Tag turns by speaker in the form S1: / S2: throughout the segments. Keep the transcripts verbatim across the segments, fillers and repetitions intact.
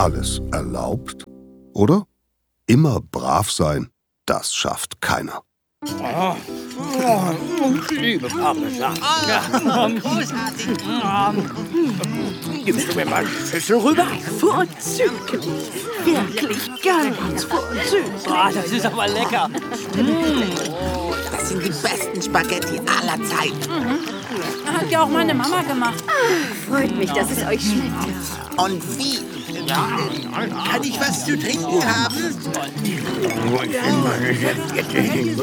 S1: alles erlaubt? Oder? Immer brav sein, das schafft keiner.
S2: Oh, oh, ich liebe Parmesan. Ja.
S3: Großartig.
S2: Gibst du mir mal die Schüssel rüber?
S3: Vorzüglich. Wirklich ganz vorzüglich.
S2: Oh, das ist aber lecker.
S4: Das sind die besten Spaghetti aller Zeiten.
S5: Mhm. Hat ja auch meine Mama gemacht.
S3: Ah, freut mich, dass es euch schmeckt.
S4: Und wie?
S2: Ja.
S6: Kann ich was zu trinken haben?
S2: Wo ist denn meine Serviette hin?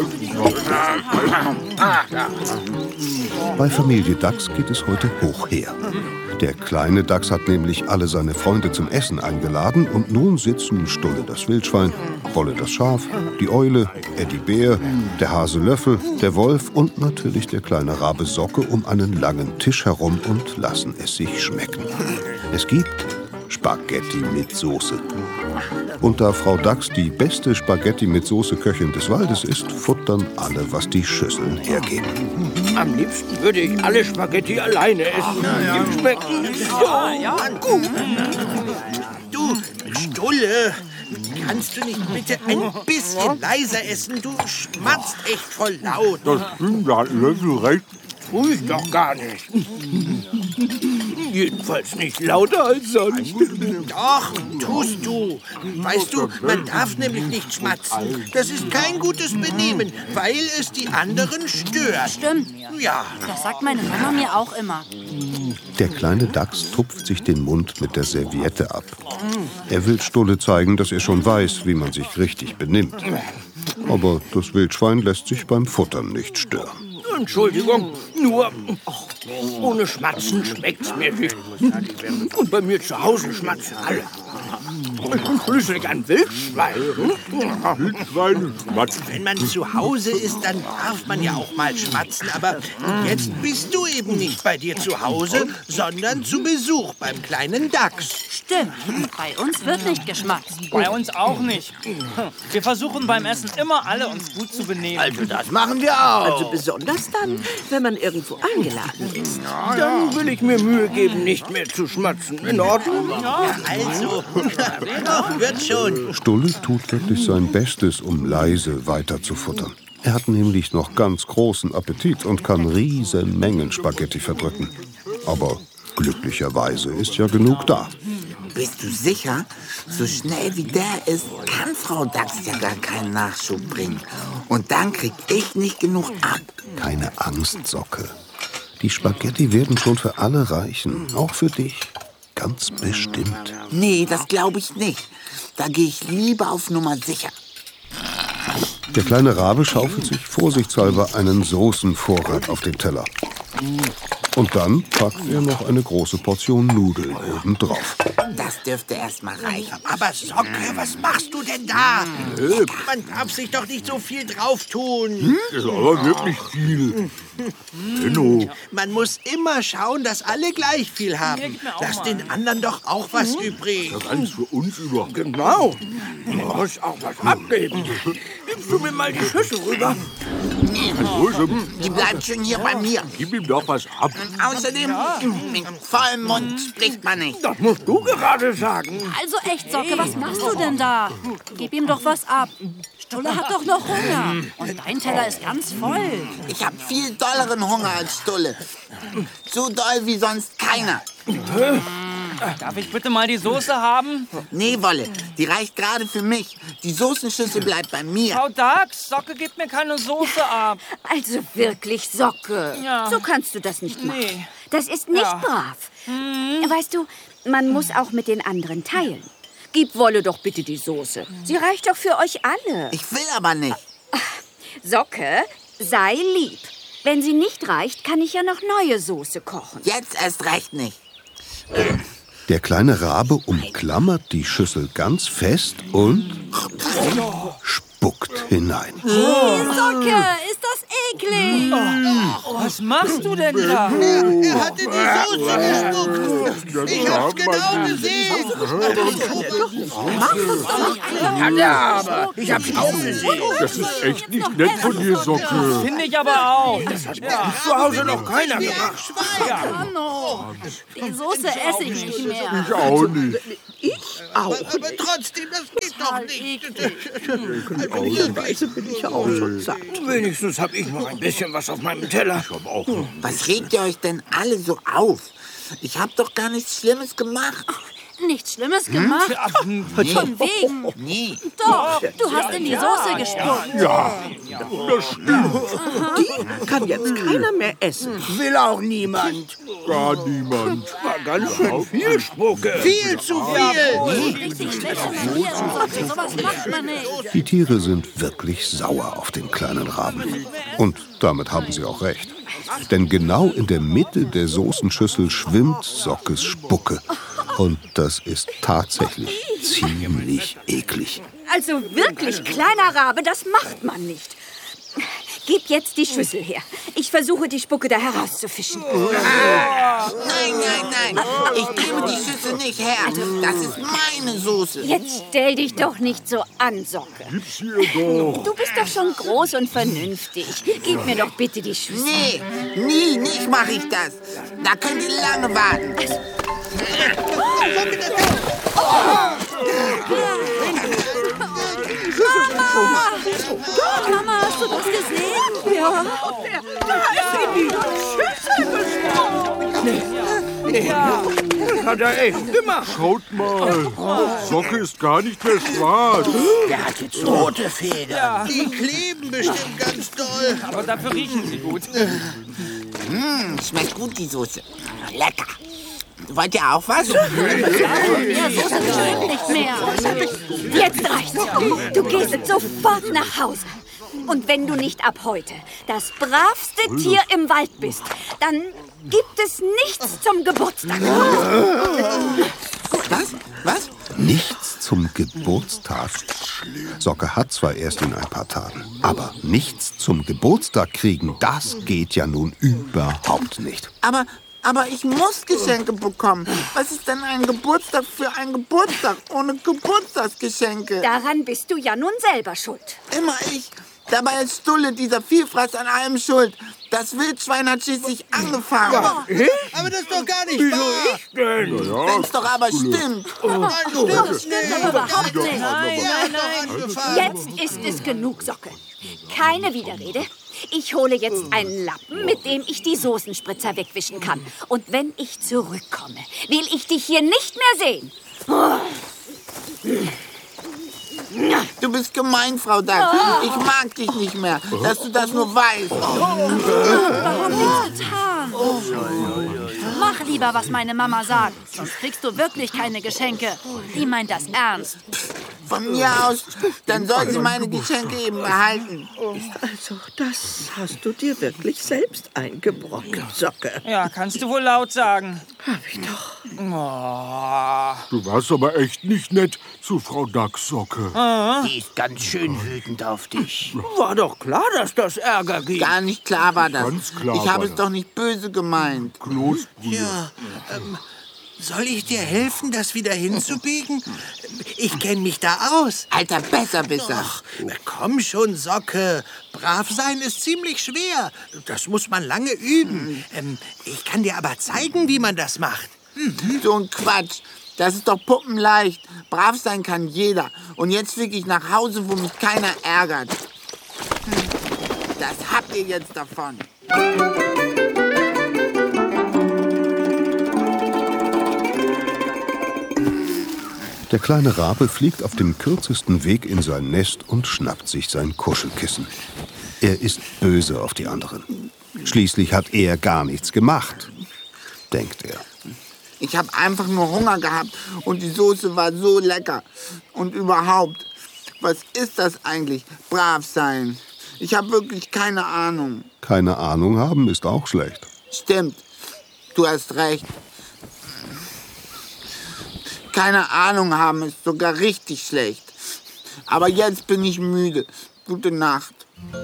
S1: Bei Familie Dachs geht es heute hoch her. Der kleine Dachs hat nämlich alle seine Freunde zum Essen eingeladen und nun sitzen Stulle das Wildschwein, Wolle das Schaf, die Eule, Eddie Bär, der Hase Löffel, der Wolf und natürlich der kleine Rabe Socke um einen langen Tisch herum und lassen es sich schmecken. Es gibt Spaghetti mit Soße. Und da Frau Dachs die beste Spaghetti mit Soße-Köchin des Waldes ist, futtern alle, was die Schüsseln hergeben.
S2: Am liebsten würde ich alle Spaghetti alleine essen. Die schmecken so
S5: ja.
S2: gut.
S6: Du, Stulle, kannst du nicht bitte ein bisschen leiser essen? Du schmatzt echt voll laut.
S7: Das stimmt, da hat Löffel recht.
S2: Tu ich doch gar nicht. Jedenfalls nicht lauter als sonst.
S6: Doch, tust du. Weißt du, man darf nämlich nicht schmatzen. Das ist kein gutes Benehmen, weil es die anderen stört.
S5: Stimmt.
S6: Ja.
S5: Das sagt meine Mama mir auch immer.
S1: Der kleine Dachs tupft sich den Mund mit der Serviette ab. Er will Stulle zeigen, dass er schon weiß, wie man sich richtig benimmt. Aber das Wildschwein lässt sich beim Futtern nicht stören.
S2: Entschuldigung, nur ohne Schmatzen schmeckt's mir nicht. Und bei mir zu Hause schmatzen alle. Ich bin schließlich ein Wildschwein.
S7: Wildschwein schmatzen.
S6: Wenn man zu Hause ist, dann darf man ja auch mal schmatzen. Aber jetzt bist du eben nicht bei dir zu Hause, sondern zu Besuch beim kleinen Dachs.
S5: Stimmt. Bei uns wird nicht geschmatzt.
S8: Bei uns auch nicht. Wir versuchen beim Essen immer alle uns gut zu benehmen.
S2: Also das machen wir auch.
S3: Also besonders dann, wenn man irgendwo eingeladen ist.
S2: Dann will ich mir Mühe geben, nicht mehr zu schmatzen. In Ordnung?
S6: Ja, also, doch, wird schon.
S1: Stulle tut wirklich sein Bestes, um leise weiter zu futtern. Er hat nämlich noch ganz großen Appetit und kann riesen Mengen Spaghetti verdrücken. Aber glücklicherweise ist ja genug da.
S4: Bist du sicher? So schnell wie der ist, kann Frau Dachs ja gar keinen Nachschub bringen. Und dann krieg ich nicht genug ab.
S1: Keine Angst, Socke. Die Spaghetti werden schon für alle reichen, auch für dich. Ganz bestimmt.
S4: Nee, das glaube ich nicht. Da gehe ich lieber auf Nummer sicher.
S1: Der kleine Rabe schaufelt sich vorsichtshalber einen Soßenvorrat auf den Teller. Und dann packt er noch eine große Portion Nudeln obendrauf.
S4: Das dürfte erst mal reichen.
S6: Aber Socke, was machst du denn da? Man darf sich doch nicht so viel drauf tun.
S7: Das ist aber wirklich viel. Benno.
S6: Man muss immer schauen, dass alle gleich viel haben. Lass den anderen doch auch was übrig.
S7: Das ist alles für uns über.
S2: Genau. Du musst auch was abgeben. Gibst du mir mal die Schüssel rüber?
S4: Die bleibt schön hier bei mir.
S7: Gib ihm doch was ab.
S4: Außerdem, mit vollem Mund spricht man nicht.
S2: Das musst du gerade sagen.
S5: Also echt, Socke, was machst du denn da? Gib ihm doch was ab. Stulle hat doch noch Hunger. Und dein Teller ist ganz voll.
S4: Ich habe viel dolleren Hunger als Stulle. So doll wie sonst keiner.
S8: Darf ich bitte mal die Soße haben?
S4: Nee, Wolle, die reicht gerade für mich. Die Soßenschüssel bleibt bei mir.
S8: Frau Dachs, Socke gibt mir keine Soße ab.
S3: Also wirklich, Socke.
S8: Ja.
S3: So kannst du das nicht machen.
S8: Nee.
S3: Das ist nicht
S8: Ja.
S3: brav. Weißt du, man muss auch mit den anderen teilen. Gib Wolle doch bitte die Soße. Sie reicht doch für euch alle.
S4: Ich will aber nicht.
S3: Socke, sei lieb. Wenn sie nicht reicht, kann ich ja noch neue Soße kochen.
S4: Jetzt erst recht nicht.
S1: Der kleine Rabe umklammert die Schüssel ganz fest und spuckt hinein.
S5: Socke, ist das eklig.
S8: Was machst du denn da?
S6: Er hatte die Soße gespuckt. Ich hab's genau gesehen.
S2: Hat er aber. Ich hab's auch gesehen.
S7: Das ist echt nicht nett von dir, Socke.
S8: Finde ich aber auch.
S2: Zu Hause noch keiner gemacht.
S5: Die Soße esse ich nicht mehr.
S7: Ich auch nicht.
S3: Ich?
S6: auch. Aber, aber trotzdem, das geht doch nicht.
S2: Ehrlicherweise bin ich auch schon satt. Wenigstens habe ich noch ein bisschen was auf meinem Teller.
S4: Was regt ihr euch denn alle so auf? Ich habe doch gar nichts Schlimmes gemacht.
S5: Nichts Schlimmes gemacht?
S4: Hm?
S5: Von wegen.
S4: Nie.
S5: Doch, du hast in die Soße gespuckt.
S7: Ja, das stimmt.
S2: Die kann jetzt keiner mehr essen. Will auch niemand.
S7: Gar niemand.
S2: War ganz schön viel Spucke.
S6: Viel zu viel.
S5: Richtig schlechte Manieren. Sowas macht man nicht.
S1: Die Tiere sind wirklich sauer auf den kleinen Raben. Und damit haben sie auch recht. Denn genau in der Mitte der Soßenschüssel schwimmt Sockes Spucke. Und das ist tatsächlich ziemlich eklig.
S3: Also wirklich, kleiner Rabe, das macht man nicht. Gib jetzt die Schüssel her. Ich versuche, die Spucke da herauszufischen.
S4: Nein, nein, nein. Ich gebe die Schüssel nicht her. Das ist meine Soße.
S3: Jetzt stell dich doch nicht so an, Socke.
S7: Gib's hier doch.
S3: Du bist doch schon groß und vernünftig. Gib mir doch bitte die Schüssel.
S4: Nee, nie, nicht mache ich das. Da könnt ihr lange warten.
S5: Mama! Mama, hast du das gesehen?
S2: Ja. Da ist in die Schüssel gesprungen. Nee, das hat er echt gemacht.
S7: Schaut mal, Socke ist gar nicht mehr schwarz.
S2: Der hat jetzt rote Federn.
S6: Die kleben bestimmt ganz doll.
S8: Aber dafür riechen sie gut.
S4: Mmh, schmeckt gut, die Soße. Lecker. Wollt ihr auch was?
S5: Ja, Soße bestimmt nicht mehr.
S3: Jetzt reicht's. Du gehst jetzt sofort nach Hause. Und wenn du nicht ab heute das bravste Tier im Wald bist, dann gibt es nichts zum Geburtstag.
S4: Was? Was?
S1: Nichts zum Geburtstag. Socke hat zwar erst in ein paar Tagen, aber nichts zum Geburtstag kriegen, das geht ja nun überhaupt nicht.
S4: Aber, aber ich muss Geschenke bekommen. Was ist denn ein Geburtstag für ein Geburtstag ohne Geburtstagsgeschenke?
S3: Daran bist du ja nun selber schuld.
S4: Immer ich. Dabei ist Stulle, dieser Vielfraß, an allem schuld. Das Wildschwein hat schließlich angefangen.
S6: Aber das ist doch gar nicht wahr.
S4: Wenn's doch aber stimmt.
S5: Das stimmt aber überhaupt nicht.
S6: Nein, nein, nein.
S3: Jetzt ist es genug, Socke. Keine Widerrede. Ich hole jetzt einen Lappen, mit dem ich die Soßenspritzer wegwischen kann. Und wenn ich zurückkomme, will ich dich hier nicht mehr sehen.
S4: Du bist gemein, Frau Dachs. Ich mag dich nicht mehr, dass du das nur weißt.
S5: Warum nichts getan? Mach lieber, was meine Mama sagt. Sonst kriegst du wirklich keine Geschenke. Die meint das ernst.
S4: Von mir aus, dann soll sie meine Geschenke eben behalten.
S2: Also, das hast du dir wirklich selbst eingebrockt, Socke.
S8: Ja, kannst du wohl laut sagen.
S2: Hab ich doch.
S8: Oh.
S7: Du warst aber echt nicht nett zu Frau Dachssocke.
S2: Die ist ganz schön wütend auf dich. War doch klar, dass das Ärger gibt.
S4: Gar nicht klar war das.
S7: Ganz klar
S4: Ich
S7: war
S4: habe es
S7: das.
S4: doch nicht böse gemeint.
S7: Kloßbrühe.
S6: Ja, ähm, soll ich dir helfen, das wieder hinzubiegen? Ich kenne mich da aus.
S4: Alter, besser, besser.
S6: Ach, komm schon, Socke. Brav sein ist ziemlich schwer. Das muss man lange üben. Ähm, ich kann dir aber zeigen, wie man das macht.
S4: So ein Quatsch. Das ist doch puppenleicht. Brav sein kann jeder. Und jetzt fliege ich nach Hause, wo mich keiner ärgert. Das habt ihr jetzt davon.
S1: Der kleine Rabe fliegt auf dem kürzesten Weg in sein Nest und schnappt sich sein Kuschelkissen. Er ist böse auf die anderen. Schließlich hat er gar nichts gemacht, denkt er.
S4: Ich habe einfach nur Hunger gehabt und die Soße war so lecker. Und überhaupt, was ist das eigentlich, brav sein? Ich habe wirklich keine Ahnung.
S1: Keine Ahnung haben ist auch schlecht.
S4: Stimmt, du hast recht. Keine Ahnung haben ist sogar richtig schlecht. Aber jetzt bin ich müde. Gute Nacht.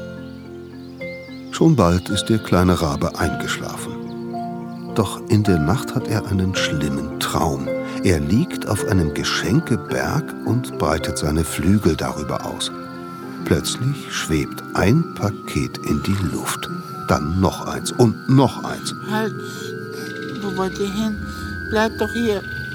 S1: Schon bald ist der kleine Rabe eingeschlafen. Doch in der Nacht hat er einen schlimmen Traum. Er liegt auf einem Geschenkeberg und breitet seine Flügel darüber aus. Plötzlich schwebt ein Paket in die Luft. Dann noch eins und noch eins.
S4: Halt, wo wollt ihr hin? Bleibt doch hier.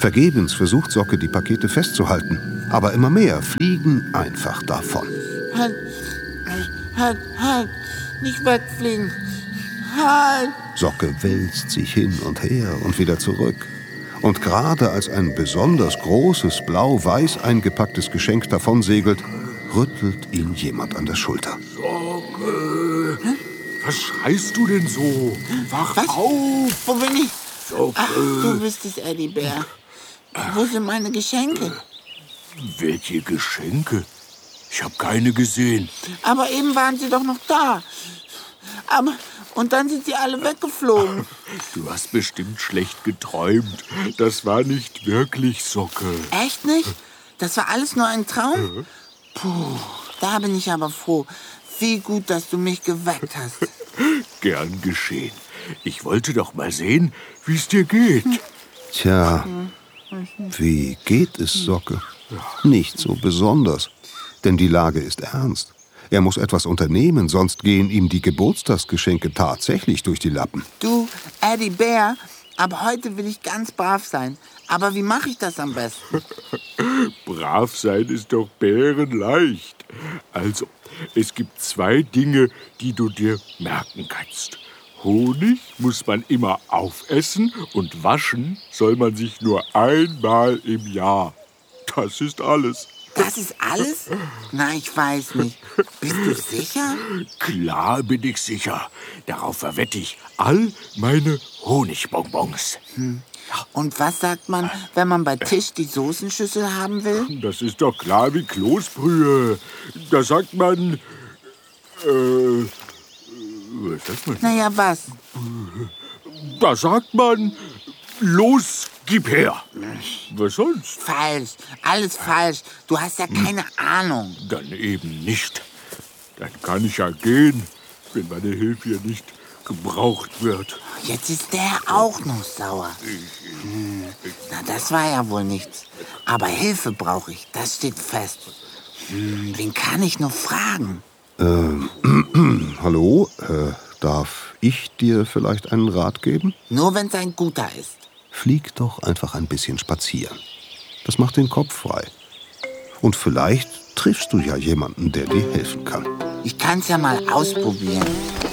S1: Vergebens versucht Socke, die Pakete festzuhalten. Aber immer mehr fliegen einfach davon.
S4: Halt, halt, halt, nicht wegfliegen. Halt.
S1: Socke wälzt sich hin und her und wieder zurück. Und gerade als ein besonders großes, blau-weiß eingepacktes Geschenk davonsegelt, rüttelt ihn jemand an der Schulter.
S7: Socke, hm? Was schreist du denn so? Wach
S4: Was?
S7: auf!
S4: Wo bin ich?
S7: Socke.
S4: Ach, du bist es, Eddie Bär. Wo sind meine Geschenke?
S7: Welche Geschenke? Ich habe keine gesehen.
S4: Aber eben waren sie doch noch da. Aber, und dann sind sie alle weggeflogen.
S7: Du hast bestimmt schlecht geträumt. Das war nicht wirklich Socke.
S4: Echt nicht? Das war alles nur ein Traum? Puh, da bin ich aber froh. Wie gut, dass du mich geweckt hast.
S7: Gern geschehen. Ich wollte doch mal sehen, wie es dir geht.
S1: Tja, wie geht es Socke? Nicht so besonders, denn die Lage ist ernst. Er muss etwas unternehmen, sonst gehen ihm die Geburtstagsgeschenke tatsächlich durch die Lappen.
S4: Du, Eddie Bär, ab heute will ich ganz brav sein. Aber wie mache ich das am besten?
S7: Brav sein ist doch bärenleicht. Also, es gibt zwei Dinge, die du dir merken kannst. Honig muss man immer aufessen und waschen soll man sich nur einmal im Jahr. Das ist alles.
S4: Das ist alles? Na, ich weiß nicht. Bist du sicher?
S7: Klar bin ich sicher. Darauf verwette ich all meine Honigbonbons.
S4: Hm. Und was sagt man, wenn man bei Tisch die Soßenschüssel haben will?
S7: Das ist doch klar wie Kloßbrühe. Da sagt man... Äh... Was sagt man?
S4: Naja, was?
S7: Da sagt man... Los, gib her. Was sonst?
S4: Falsch. Alles falsch. Du hast ja keine Ahnung.
S7: Dann eben nicht. Dann kann ich ja gehen, wenn meine Hilfe hier nicht gebraucht wird.
S4: Jetzt ist der auch noch sauer. Hm. Na, das war ja wohl nichts. Aber Hilfe brauche ich, das steht fest. Hm, wen kann ich nur fragen?
S1: Ähm, hallo? Äh, darf ich dir vielleicht einen Rat geben?
S4: Nur wenn es ein guter ist.
S1: Flieg doch einfach ein bisschen spazieren. Das macht den Kopf frei. Und vielleicht triffst du ja jemanden, der dir helfen kann.
S4: Ich kann's ja mal ausprobieren.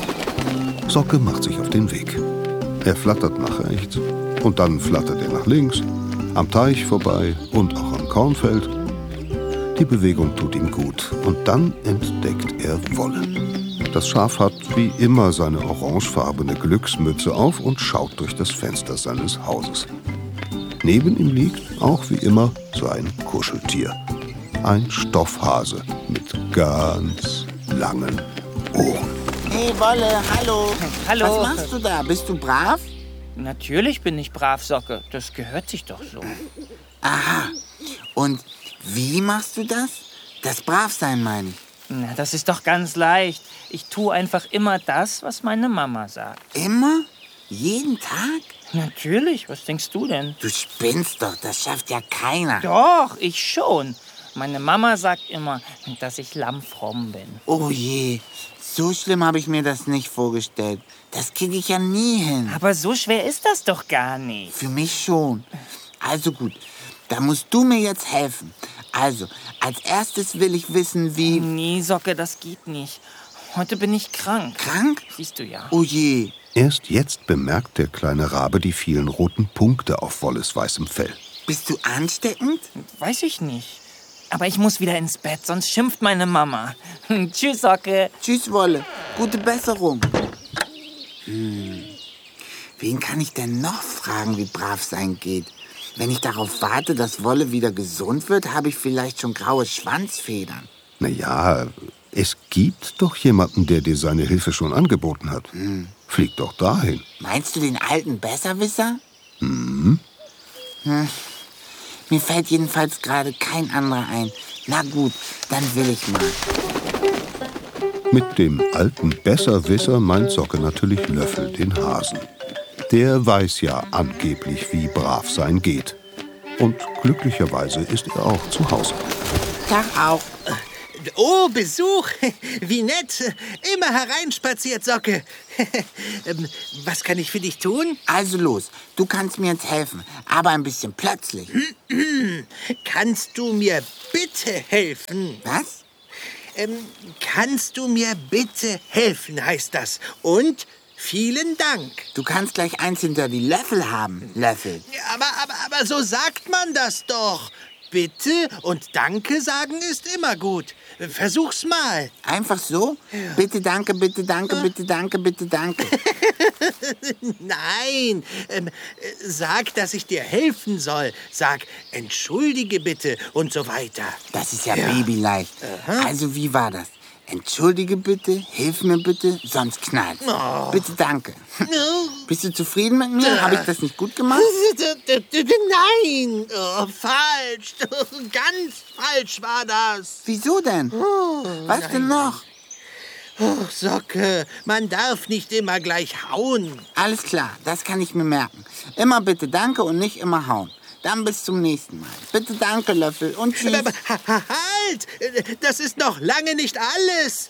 S1: Socke macht sich auf den Weg. Er flattert nach rechts und dann flattert er nach links, am Teich vorbei und auch am Kornfeld. Die Bewegung tut ihm gut und dann entdeckt er Wolle. Das Schaf hat wie immer seine orangefarbene Glücksmütze auf und schaut durch das Fenster seines Hauses. Neben ihm liegt, auch wie immer, sein Kuscheltier. Ein Stoffhase mit ganz langen Ohren.
S4: Hey Wolle, hallo.
S8: Hallo.
S4: Was machst du da? Bist du brav?
S8: Natürlich bin ich brav, Socke. Das gehört sich doch so.
S4: Aha. Und wie machst du das? Das Bravsein meine ich.
S8: Na, das ist doch ganz leicht. Ich tue einfach immer das, was meine Mama sagt.
S4: Immer? Jeden Tag?
S8: Natürlich. Was denkst du denn?
S4: Du spinnst doch. Das schafft ja keiner.
S8: Doch, ich schon. Meine Mama sagt immer, dass ich lammfromm bin.
S4: Oh je. So schlimm habe ich mir das nicht vorgestellt. Das kriege ich ja nie hin.
S8: Aber so schwer ist das doch gar nicht.
S4: Für mich schon. Also gut, da musst du mir jetzt helfen. Also, als erstes will ich wissen, wie...
S8: Nee, Socke, das geht nicht. Heute bin ich krank.
S4: Krank?
S8: Siehst du ja.
S4: Oh je.
S1: Erst jetzt bemerkt der kleine Rabe die vielen roten Punkte auf Wolles weißem Fell.
S4: Bist du ansteckend?
S8: Weiß ich nicht. Aber ich muss wieder ins Bett, sonst schimpft meine Mama. Tschüss, Socke.
S4: Tschüss, Wolle. Gute Besserung. Hm. Wen kann ich denn noch fragen, wie brav sein geht? Wenn ich darauf warte, dass Wolle wieder gesund wird, habe ich vielleicht schon graue Schwanzfedern.
S1: Na ja, es gibt doch jemanden, der dir seine Hilfe schon angeboten hat.
S4: Hm.
S1: Flieg doch dahin.
S4: Meinst du den alten Besserwisser?
S1: Mhm.
S4: Hm. Mir fällt jedenfalls gerade kein anderer ein. Na gut, dann will ich mal.
S1: Mit dem alten Besserwisser meint Socke natürlich Löffel, den Hasen. Der weiß ja angeblich, wie brav sein geht. Und glücklicherweise ist er auch zu Hause.
S4: Tag auch.
S6: Oh, Besuch. Wie nett. Immer hereinspaziert, Socke. Was kann ich für dich tun?
S4: Also los, du kannst mir jetzt helfen, aber ein bisschen plötzlich.
S6: Kannst du mir bitte helfen?
S4: Was?
S6: Ähm, kannst du mir bitte helfen, heißt das. Und vielen Dank.
S4: Du kannst gleich eins hinter die Löffel haben, Löffel.
S6: Aber, aber, aber so sagt man das doch. Bitte und Danke sagen ist immer gut. Versuch's mal.
S4: Einfach so? Bitte, danke, bitte, danke, bitte, danke, bitte, danke.
S6: Nein, ähm, sag, dass ich dir helfen soll. Sag, entschuldige bitte und so weiter.
S4: Das ist ja, ja. babyleicht. Aha. Also wie war das? Entschuldige bitte, hilf mir bitte, sonst knallt. Oh. Bitte, danke. Oh. Bist du zufrieden mit mir? Habe ich das nicht gut gemacht?
S6: Nein, oh, falsch. Ganz falsch war das.
S4: Wieso denn? Oh, Was nein. denn noch?
S6: Oh, Socke, man darf nicht immer gleich hauen.
S4: Alles klar, das kann ich mir merken. Immer bitte danke und nicht immer hauen. Dann bis zum nächsten Mal. Bitte danke, Löffel, und tschüss.
S6: Halt! Das ist noch lange nicht alles.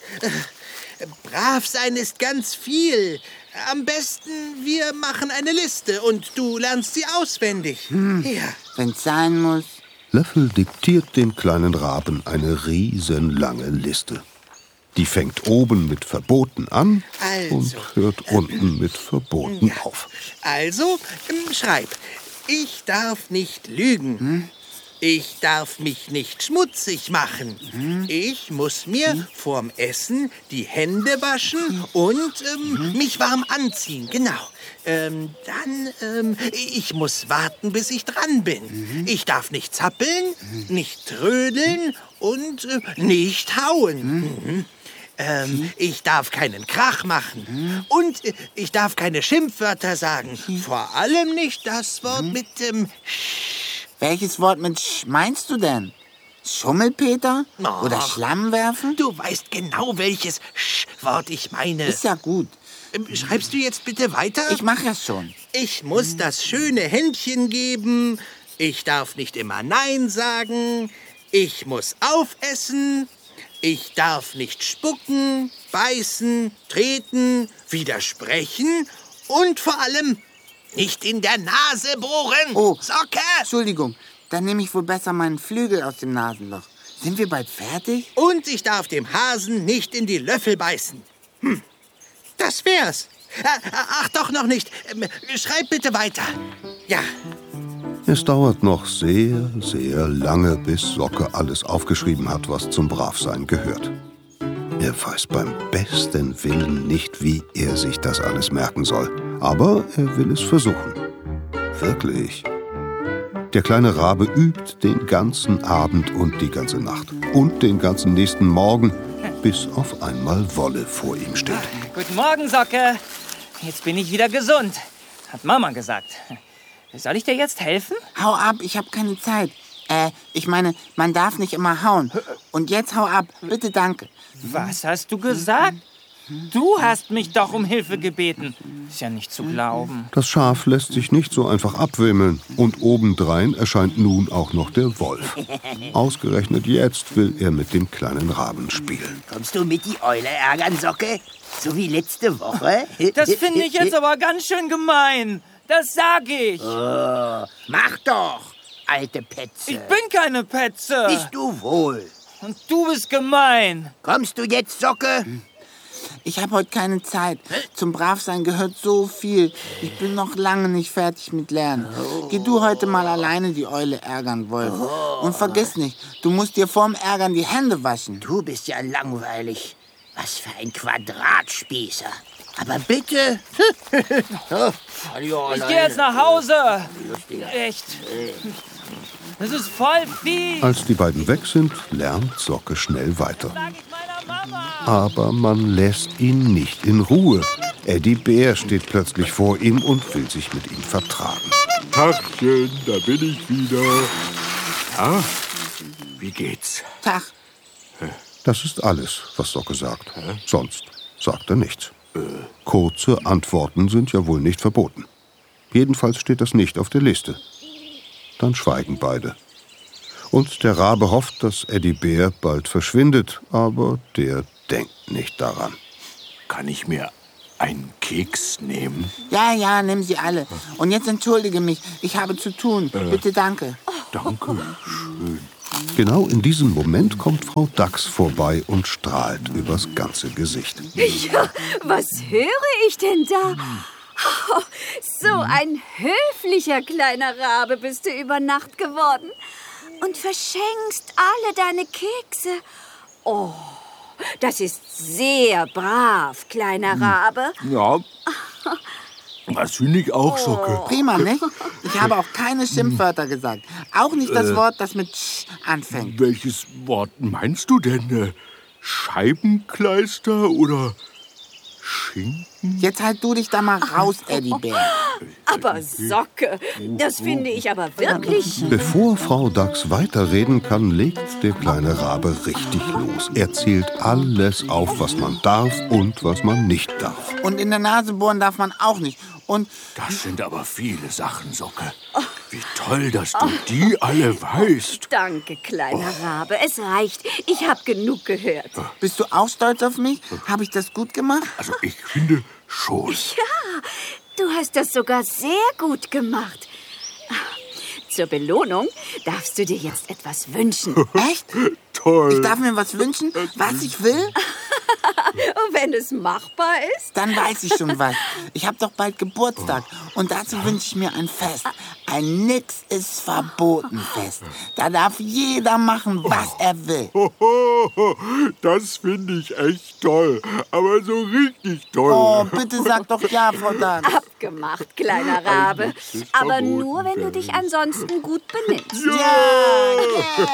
S6: Brav sein ist ganz viel. Am besten, wir machen eine Liste und du lernst sie auswendig.
S4: Hm, ja. Wenn's sein muss.
S1: Löffel diktiert dem kleinen Raben eine riesenlange Liste. Die fängt oben mit Verboten an also, und hört unten mit Verboten ja. auf.
S6: Also, schreib. Ich darf nicht lügen. Hm? Ich darf mich nicht schmutzig machen. Hm? Ich muss mir hm? vorm Essen die Hände waschen und ähm, hm? mich warm anziehen. Genau. Ähm, dann, ähm, ich muss warten, bis ich dran bin. Hm? Ich darf nicht zappeln, hm? nicht trödeln und äh, nicht hauen. Hm? Hm? Ähm, ich darf keinen Krach machen. Hm? Und äh, ich darf keine Schimpfwörter sagen. Hm? Vor allem nicht das Wort hm? mit dem Sch.
S4: Welches Wort mit Sch meinst du denn? Schummelpeter? Oh, oder Schlamm werfen?
S6: Du weißt genau, welches Sch-Wort ich meine.
S4: Ist ja gut.
S6: Ähm, schreibst du jetzt bitte weiter?
S4: Ich mache das schon.
S6: Ich muss hm. das schöne Händchen geben. Ich darf nicht immer Nein sagen. Ich muss aufessen. Ich darf nicht spucken, beißen, treten, widersprechen und vor allem nicht in der Nase bohren.
S4: Oh,
S6: Socke!
S4: Entschuldigung, dann nehme ich wohl besser meinen Flügel aus dem Nasenloch. Sind wir bald fertig?
S6: Und ich darf dem Hasen nicht in die Löffel beißen. Hm, das wär's. Ach, doch noch nicht. Schreib bitte weiter. Ja.
S1: Es dauert noch sehr, sehr lange, bis Socke alles aufgeschrieben hat, was zum Bravsein gehört. Er weiß beim besten Willen nicht, wie er sich das alles merken soll. Aber er will es versuchen. Wirklich. Der kleine Rabe übt den ganzen Abend und die ganze Nacht. Und den ganzen nächsten Morgen, bis auf einmal Wolle vor ihm steht.
S8: Guten Morgen, Socke. Jetzt bin ich wieder gesund, hat Mama gesagt. Soll ich dir jetzt helfen?
S4: Hau ab, ich habe keine Zeit. Äh, ich meine, man darf nicht immer hauen. Und jetzt hau ab, bitte danke.
S8: Was hast du gesagt? Du hast mich doch um Hilfe gebeten. Ist ja nicht zu glauben.
S1: Das Schaf lässt sich nicht so einfach abwimmeln. Und obendrein erscheint nun auch noch der Wolf. Ausgerechnet jetzt will er mit dem kleinen Raben spielen.
S2: Kommst du mit die Eule ärgern, Socke? So wie letzte Woche?
S8: Das finde ich jetzt aber ganz schön gemein. Das sag ich.
S2: Oh, mach doch, alte Petze.
S8: Ich bin keine Petze.
S2: Bist du wohl.
S8: Und du bist gemein.
S2: Kommst du jetzt, Socke?
S4: Ich habe heute keine Zeit. Zum Bravsein gehört so viel. Ich bin noch lange nicht fertig mit Lernen. Oh. Geh du heute mal alleine die Eule ärgern, Wolf. Oh. Und vergiss nicht, du musst dir vorm Ärgern die Hände waschen.
S2: Du bist ja langweilig. Was für ein Quadratspießer. Aber bitte.
S8: Ich gehe jetzt nach Hause. Echt. Das ist voll fies.
S1: Als die beiden weg sind, lernt Socke schnell weiter. Aber man lässt ihn nicht in Ruhe. Eddie Bär steht plötzlich vor ihm und will sich mit ihm vertragen.
S7: Tachchen, da bin ich wieder. Ah, wie geht's?
S4: Tag.
S1: Das ist alles, was Socke sagt. Sonst sagt er nichts. Kurze Antworten sind ja wohl nicht verboten. Jedenfalls steht das nicht auf der Liste. Dann schweigen beide. Und der Rabe hofft, dass Eddie Bär bald verschwindet, aber der denkt nicht daran.
S7: Kann ich mir einen Keks nehmen?
S4: Ja, ja, nimm sie alle. Und jetzt entschuldige mich, ich habe zu tun. Äh, Bitte, danke.
S7: Danke, schön.
S1: Genau in diesem Moment kommt Frau Dachs vorbei und strahlt übers ganze Gesicht.
S3: Ja, was höre ich denn da? Oh, so ein höflicher kleiner Rabe bist du über Nacht geworden und verschenkst alle deine Kekse. Oh, das ist sehr brav, kleiner Rabe.
S7: Ja, das finde ich auch, Socke.
S4: Prima, nicht? Ich habe auch keine Schimpfwörter gesagt. Auch nicht das Wort, das mit Sch anfängt.
S7: Welches Wort meinst du denn? Scheibenkleister oder Schinken?
S4: Jetzt halt du dich da mal raus, Eddie Bär.
S3: Aber Socke, das finde ich aber wirklich...
S1: Bevor Frau Dachs weiterreden kann, legt der kleine Rabe richtig los. Er zählt alles auf, was man darf und was man nicht darf.
S4: Und in der Nase bohren darf man auch nicht. Und
S7: das sind aber viele Sachen, Socke. Wie toll, dass du die alle weißt.
S3: Danke, kleiner Rabe. Es reicht. Ich habe genug gehört.
S4: Bist du auch stolz auf mich? Habe ich das gut gemacht?
S7: Also ich finde schon.
S3: Ja, du hast das sogar sehr gut gemacht. Zur Belohnung darfst du dir jetzt etwas wünschen.
S4: Echt?
S7: Toll.
S4: Ich darf mir was wünschen, was ich will?
S3: Und wenn es machbar ist?
S4: Dann weiß ich schon was. Ich habe doch bald Geburtstag und dazu wünsche ich mir ein Fest. Ein Nix ist verboten Fest. Da darf jeder machen, was er will.
S7: Das finde ich echt toll, aber so richtig toll.
S4: Oh, bitte sag doch ja, Frau Dachs.
S3: Abgemacht, kleiner Rabe. Aber nur, wenn du dich ansonsten gut benimmst.
S4: Ja!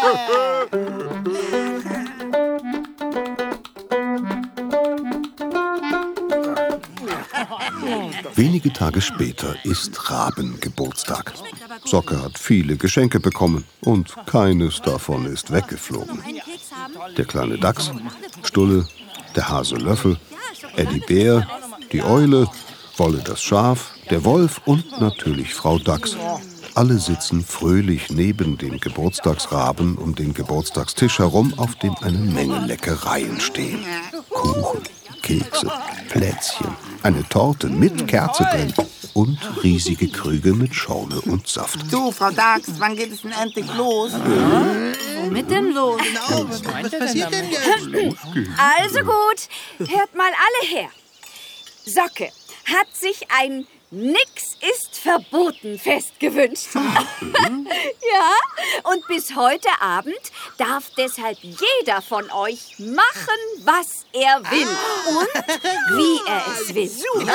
S1: Wenige Tage später ist Rabengeburtstag. Socke hat viele Geschenke bekommen und keines davon ist weggeflogen. Der kleine Dachs, Stulle, der Hase Löffel, Eddie Bär, die Eule, Wolle das Schaf, der Wolf und natürlich Frau Dachs. Alle sitzen fröhlich neben dem Geburtstagsraben um den Geburtstagstisch herum, auf dem eine Menge Leckereien stehen. Kuchen, Kekse, Plätzchen, eine Torte mit Kerze drin und riesige Krüge mit Schorle und Saft.
S4: Du, Frau Dachs, wann geht es denn endlich los?
S5: Womit denn los?
S6: Was passiert denn jetzt?
S3: Also gut, hört mal alle her. Socke hat sich ein Nix ist verboten Fest gewünscht. Ja, und bis heute Abend darf deshalb jeder von euch machen, was er will und wie er es will.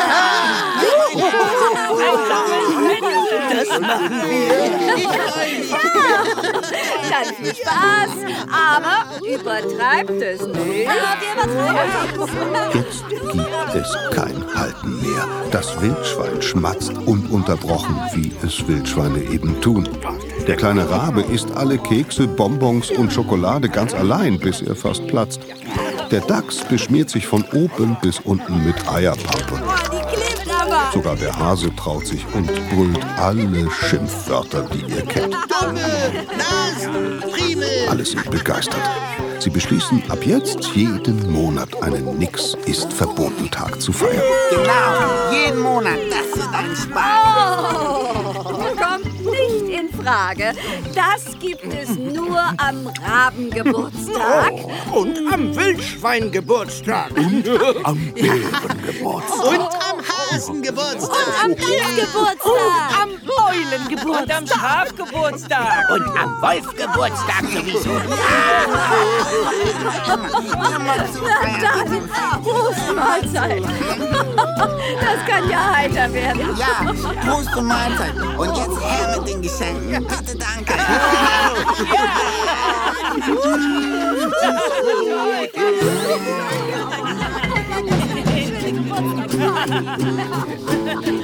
S6: Das machen wir.
S3: Dann viel Spaß, aber übertreibt es nicht.
S1: Jetzt gibt es kein Halten mehr. Das Wildschwein schmatzt ununterbrochen, wie es Wildschweine eben tun. Der kleine Rabe isst alle Kekse, Bonbons und Schokolade ganz allein, bis er fast platzt. Der Dachs beschmiert sich von oben bis unten mit Eierpappe. Sogar der Hase traut sich und brüllt alle Schimpfwörter, die ihr kennt. Alle sind begeistert. Sie beschließen, ab jetzt jeden Monat einen Nix-ist-verboten-Tag zu feiern.
S4: Genau, jeden Monat. Das wird ein Spaß.
S3: Oh, kommt nicht in Frage. Das gibt es nur am Rabengeburtstag.
S2: Oh, und am Wildschweingeburtstag.
S7: Und am Bärengeburtstag.
S6: Und am Hasengeburtstag.
S5: Am Dachsgeburtstag.
S8: Und am Eulengeburtstag. Und am Schafgeburtstag.
S2: Und am Wolfgeburtstag sowieso.
S3: Prost, Mahlzeit. Das kann ja heiter werden.
S4: Ja, Prost und Mahlzeit. Und jetzt her mit den Geschenken. Bitte, danke.
S5: Ja.